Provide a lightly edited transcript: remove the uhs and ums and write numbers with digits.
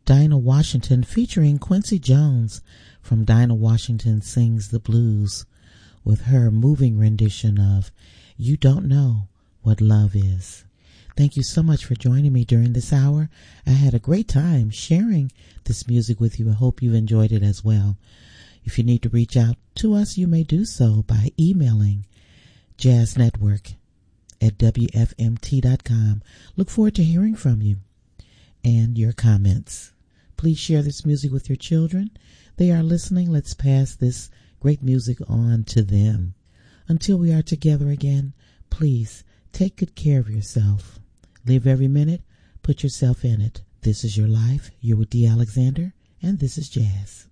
Dinah Washington featuring Quincy Jones from Dinah Washington Sings the Blues with her moving rendition of You Don't Know What Love Is. Thank you so much for joining me during this hour. I had a great time sharing this music with you. I hope you enjoyed it as well. If you need to reach out to us, you may do so by emailing jazznetwork@wfmt.com. Look forward to hearing from you and your comments. Please share this music with your children. They are listening. Let's pass this great music on to them. Until we are together again, please take good care of yourself. Live every minute. Put yourself in it. This is your life. You're with D. Alexander, and this is Jazz.